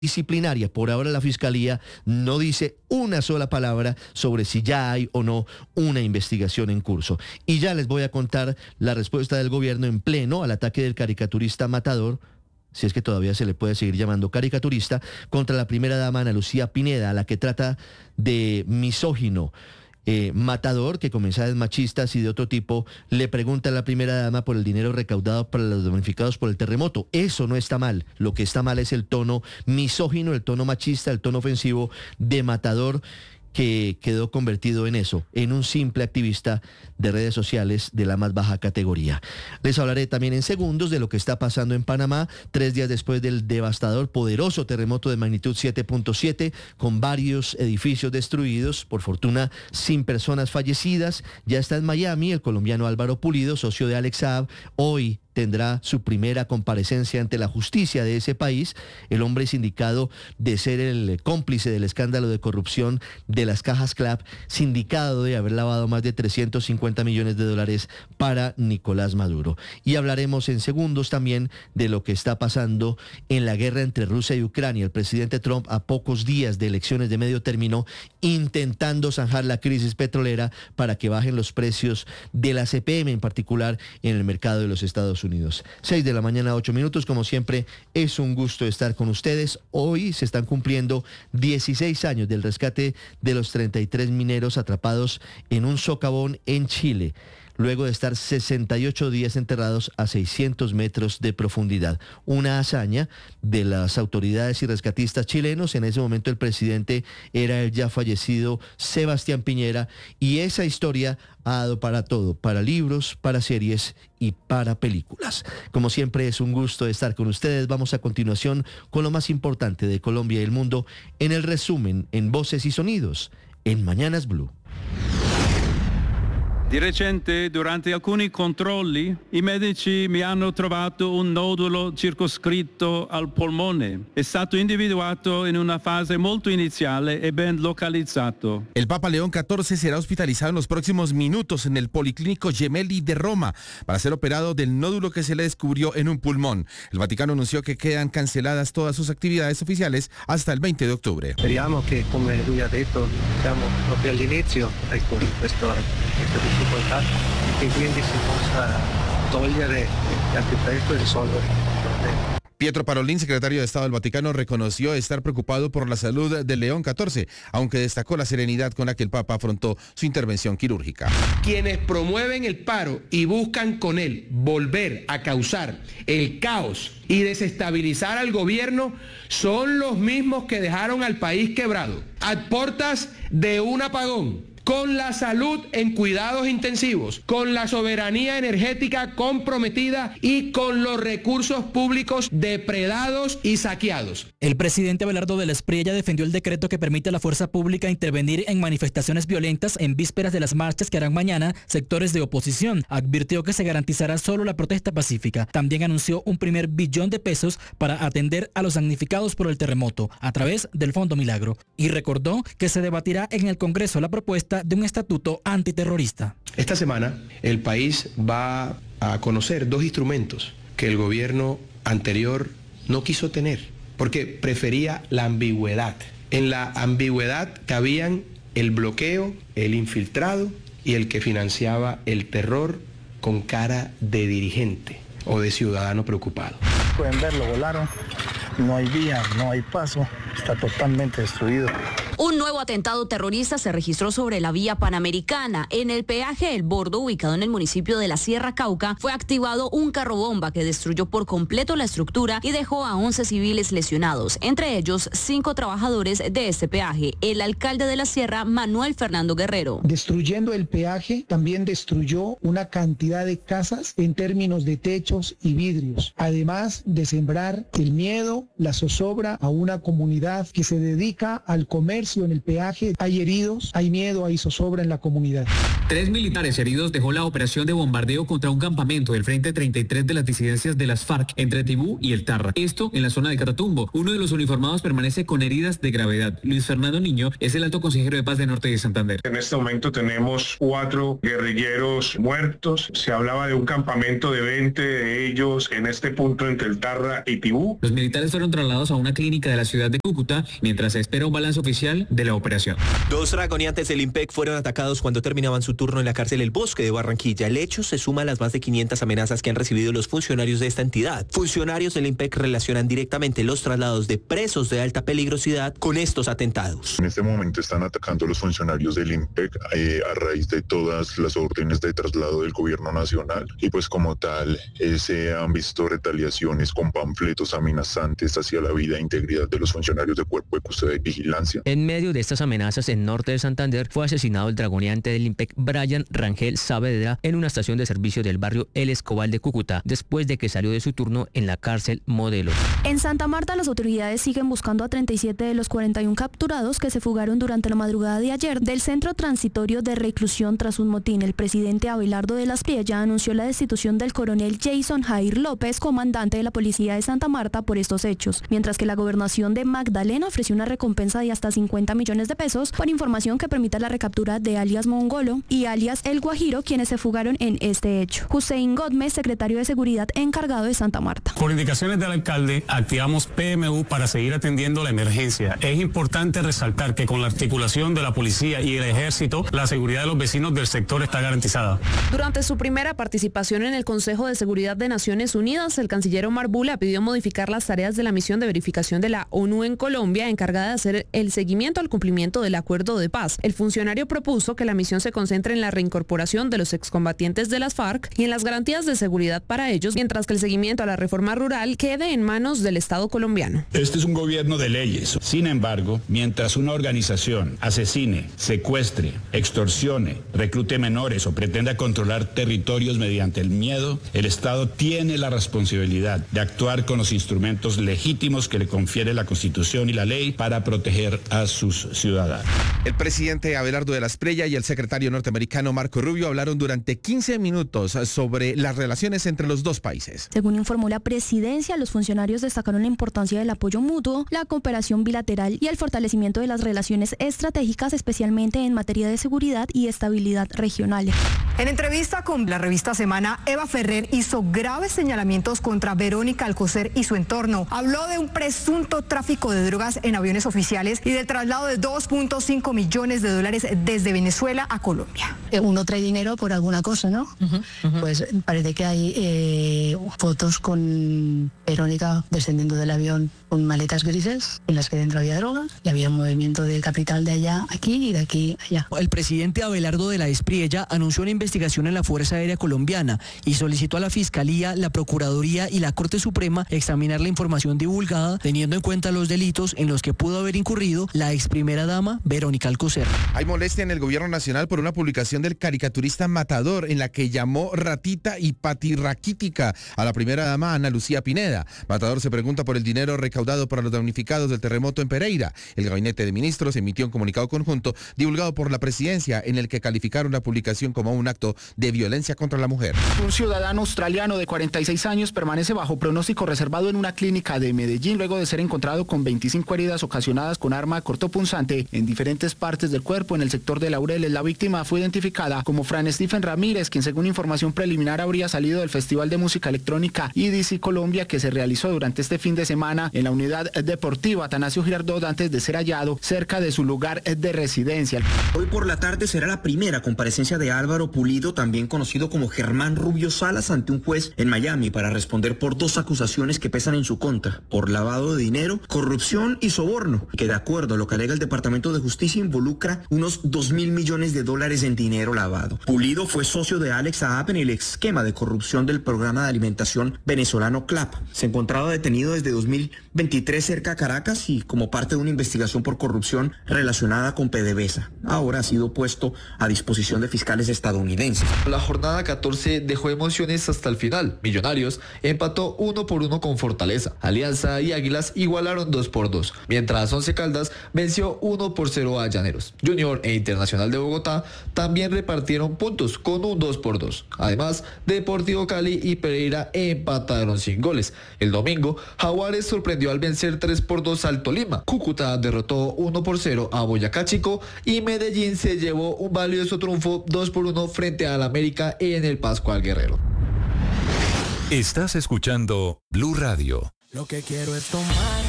disciplinaria. Por ahora la Fiscalía no dice una sola palabra sobre si ya hay o no una investigación en curso. Y ya les voy a contar la respuesta del gobierno en pleno al ataque del caricaturista Matador, si es que todavía se le puede seguir llamando caricaturista, contra la primera dama Ana Lucía Pineda, a la que trata de misógino. Matador, que con mensajes machistas y de otro tipo, le pregunta a la primera dama por el dinero recaudado para los damnificados por el terremoto. Eso no está mal. Lo que está mal es el tono misógino, el tono machista, el tono ofensivo de Matador, que quedó convertido en eso, en un simple activista de redes sociales de la más baja categoría. Les hablaré también en segundos de lo que está pasando en Panamá, 3 días después del devastador, poderoso terremoto de magnitud 7.7, con varios edificios destruidos, por fortuna sin personas fallecidas. Ya está en Miami el colombiano Álvaro Pulido, socio de Alex Saab. Hoy tendrá su primera comparecencia ante la justicia de ese país. El hombre es indicado de ser el cómplice del escándalo de corrupción de las cajas CLAP, sindicado de haber lavado más de 350 millones de dólares para Nicolás Maduro. Y hablaremos en segundos también de lo que está pasando en la guerra entre Rusia y Ucrania. El presidente Trump, a pocos días de elecciones de medio término, intentando zanjar la crisis petrolera para que bajen los precios de la CPM, en particular en el mercado de los Estados Unidos. 6 de la mañana, 8 minutos. Como siempre, es un gusto estar con ustedes. Hoy se están cumpliendo 16 años del rescate de los 33 mineros atrapados en un socavón en Chile, luego de estar 68 días enterrados a 600 metros de profundidad. Una hazaña de las autoridades y rescatistas chilenos. En ese momento el presidente era el ya fallecido Sebastián Piñera, y esa historia ha dado para todo, para libros, para series y para películas. Como siempre, es un gusto estar con ustedes. Vamos a continuación con lo más importante de Colombia y el mundo en el resumen en Voces y Sonidos en Mañanas Blue. Di recente, durante alcuni controlli, i medici mi hanno trovato un nodulo circoscritto al polmone. È stato individuato in una fase molto iniziale e ben localizzato. El Papa León XIV será hospitalizado en los próximos minutos en el Policlínico Gemelli de Roma para ser operado del nódulo que se le descubrió en un pulmón. El Vaticano anunció que quedan canceladas todas sus actividades oficiales hasta el 20 de octubre. Speriamo che, come lui ha detto, siamo proprio all'inizio, ecco, questa difficoltà, e quindi si possa togliere al più presto e risolvere il problema. Pietro Parolin, secretario de Estado del Vaticano, reconoció estar preocupado por la salud de León XIV, aunque destacó la serenidad con la que el Papa afrontó su intervención quirúrgica. Quienes promueven el paro y buscan con él volver a causar el caos y desestabilizar al gobierno son los mismos que dejaron al país quebrado, a puertas de un apagón, con la salud en cuidados intensivos, con la soberanía energética comprometida y con los recursos públicos depredados y saqueados. El presidente Abelardo de la Espriella defendió el decreto que permite a la fuerza pública intervenir en manifestaciones violentas en vísperas de las marchas que harán mañana sectores de oposición. Advirtió que se garantizará solo la protesta pacífica. También anunció un primer billón de pesos para atender a los damnificados por el terremoto a través del Fondo Milagro. Y recordó que se debatirá en el Congreso la propuesta de un estatuto antiterrorista. Esta semana el país va a conocer 2 instrumentos que el gobierno anterior no quiso tener, porque prefería la ambigüedad. En la ambigüedad cabían el bloqueo, el infiltrado y el que financiaba el terror con cara de dirigente o de ciudadano preocupado. Pueden verlo, volaron, no hay vía, no hay paso, está totalmente destruido. Un nuevo atentado terrorista se registró sobre la vía panamericana. En el peaje El Bordo, ubicado en el municipio de la Sierra Cauca, fue activado un carro bomba que destruyó por completo la estructura y dejó a 11 civiles lesionados, entre ellos 5 trabajadores de este peaje. El alcalde de la Sierra, Manuel Fernando Guerrero. Destruyendo el peaje, también destruyó una cantidad de casas en términos de techos y vidrios, además de sembrar el miedo, la zozobra a una comunidad que se dedica al comercio servicio en el peaje. Hay heridos, hay miedo, hay zozobra en la comunidad. 3 militares heridos dejó la operación de bombardeo contra un campamento del Frente 33 de las disidencias de las FARC entre Tibú y el Tarra. Esto en la zona de Catatumbo. Uno de los uniformados permanece con heridas de gravedad. Luis Fernando Niño es el alto consejero de paz de Norte de Santander. En este momento tenemos 4 guerrilleros muertos. Se hablaba de un campamento de 20 de ellos en este punto entre el Tarra y Tibú. Los militares fueron trasladados a una clínica de la ciudad de Cúcuta mientras se espera un balance oficial de la operación. 2 dragoniantes del IMPEC fueron atacados cuando terminaban su turno en la cárcel El Bosque de Barranquilla. El hecho se suma a las más de 500 amenazas que han recibido los funcionarios de esta entidad. Funcionarios del IMPEC relacionan directamente los traslados de presos de alta peligrosidad con estos atentados. En este momento están atacando a los funcionarios del IMPEC a raíz de todas las órdenes de traslado del gobierno nacional y pues como tal se han visto retaliaciones con panfletos amenazantes hacia la vida e integridad de los funcionarios de Cuerpo de Custodia y Vigilancia. En medio de estas amenazas en Norte de Santander fue asesinado el dragoneante del IMPEC Brian Rangel Saavedra en una estación de servicio del barrio El Escobal de Cúcuta después de que salió de su turno en la cárcel Modelo. En Santa Marta las autoridades siguen buscando a 37 de los 41 capturados que se fugaron durante la madrugada de ayer del centro transitorio de reclusión tras un motín. El presidente Abelardo de la Espriella anunció la destitución del coronel Jason Jair López, comandante de la policía de Santa Marta, por estos hechos, mientras que la gobernación de Magdalena ofreció una recompensa de hasta 50 millones de pesos por información que permita la recaptura de alias Mongolo y alias El Guajiro, quienes se fugaron en este hecho. Hussein Gómez, secretario de Seguridad encargado de Santa Marta. Por indicaciones del alcalde, activamos PMU para seguir atendiendo la emergencia. Es importante resaltar que con la articulación de la policía y el ejército, la seguridad de los vecinos del sector está garantizada. Durante su primera participación en el Consejo de Seguridad de Naciones Unidas, el canciller Omar Bula pidió modificar las tareas de la misión de verificación de la ONU en Colombia, encargada de hacer el seguimiento al cumplimiento del acuerdo de paz. El funcionario propuso que la misión se concentre en la reincorporación de los excombatientes de las FARC y en las garantías de seguridad para ellos, mientras que el seguimiento a la reforma rural quede en manos del Estado colombiano. Este es un gobierno de leyes. Sin embargo, mientras una organización asesine, secuestre, extorsione, reclute menores o pretenda controlar territorios mediante el miedo, el Estado tiene la responsabilidad de actuar con los instrumentos legítimos que le confiere la Constitución y la ley para proteger a sus ciudadanos. El presidente Abelardo de la Espriella y el secretario norteamericano Marco Rubio hablaron durante 15 minutos sobre las relaciones entre los dos países. Según informó la presidencia, los funcionarios destacaron la importancia del apoyo mutuo, la cooperación bilateral y el fortalecimiento de las relaciones estratégicas, especialmente en materia de seguridad y estabilidad regionales. En entrevista con la revista Semana, Eva Ferrer hizo graves señalamientos contra Verónica Alcocer y su entorno. Habló de un presunto tráfico de drogas en aviones oficiales y del traslado de $2.5 millones desde Venezuela a Colombia. Uno trae dinero por alguna cosa, ¿no? Pues parece que hay fotos con Verónica descendiendo del avión con maletas grises en las que dentro había drogas y había un movimiento de capital de allá aquí y de aquí allá. El presidente Abelardo de la Espriella anunció una investigación en la Fuerza Aérea Colombiana y solicitó a la Fiscalía, la Procuraduría y la Corte Suprema examinar la información divulgada teniendo en cuenta los delitos en los que pudo haber incurrido la ex primera dama Verónica Alcocer. Hay molestia en el gobierno nacional por una publicación del caricaturista Matador en la que llamó ratita y patirraquítica a la primera dama Ana Lucía Pineda. Matador se pregunta por el dinero recaudado para los damnificados del terremoto en Pereira. El gabinete de ministros emitió un comunicado conjunto divulgado por la presidencia en el que calificaron la publicación como un acto de violencia contra la mujer. Un ciudadano australiano de 46 años permanece bajo pronóstico reservado en una clínica de Medellín luego de ser encontrado con 25 heridas ocasionadas con arma cortopunzante en diferentes partes del cuerpo en el sector de Laureles. La víctima fue identificada como Fran Stephen Ramírez, quien según información preliminar habría salido del Festival de Música Electrónica EDC Colombia que se realizó durante este fin de semana en la unidad deportiva Atanasio Girardot antes de ser hallado cerca de su lugar de residencia. Hoy por la tarde será la primera comparecencia de Álvaro Pulido, también conocido como Germán Rubio Salas, ante un juez en Miami para responder por 2 acusaciones que pesan en su contra, por lavado de dinero, corrupción y soborno, que de acuerdo a lo que alega el Departamento de Justicia involucra unos $2.000 millones en dinero lavado. Pulido fue socio de Alex Saab en el esquema de corrupción del programa de alimentación venezolano CLAP. Se encontraba detenido desde 2020 23 cerca a Caracas y como parte de una investigación por corrupción relacionada con PDVSA. Ahora ha sido puesto a disposición de fiscales estadounidenses. La jornada 14 dejó emociones hasta el final. Millonarios empató 1-1 con Fortaleza. Alianza y Águilas igualaron 2-2, mientras Once Caldas venció 1-0 a Llaneros. Junior e Internacional de Bogotá también repartieron puntos con un 2-2. Además, Deportivo Cali y Pereira empataron sin goles. El domingo, Jaguares sorprendió al vencer 3-2 al Tolima. Cúcuta derrotó 1-0 a Boyacá Chico y Medellín se llevó un valioso triunfo 2-1 frente al América en el Pascual Guerrero. Estás escuchando Blue Radio. Lo que quiero es tomar